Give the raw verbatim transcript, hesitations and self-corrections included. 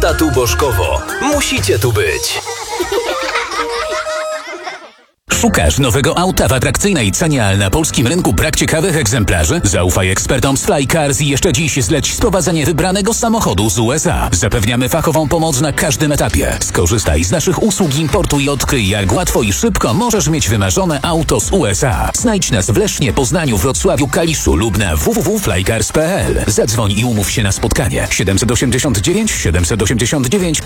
Lada tu Bożkowo. Musicie tu być. Szukasz nowego auta w atrakcyjnej cenie, ale na polskim rynku brak ciekawych egzemplarzy? Zaufaj ekspertom z Flycars i jeszcze dziś zleć sprowadzenie wybranego samochodu z U S A. Zapewniamy fachową pomoc na każdym etapie. Skorzystaj z naszych usług importu i odkryj, jak łatwo i szybko możesz mieć wymarzone auto z U S A. Znajdź nas w Lesznie, Poznaniu, Wrocławiu, Kaliszu lub na w w w kropka flycars kropka p l. Zadzwoń i umów się na spotkanie siedem osiem dziewięć siedem osiem dziewięć